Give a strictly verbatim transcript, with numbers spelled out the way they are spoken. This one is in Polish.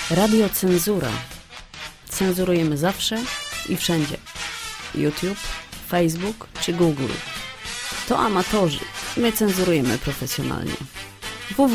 Radiocenzura. Cenzurujemy zawsze i wszędzie. YouTube, Facebook czy Google. To amatorzy. My cenzurujemy profesjonalnie. w w w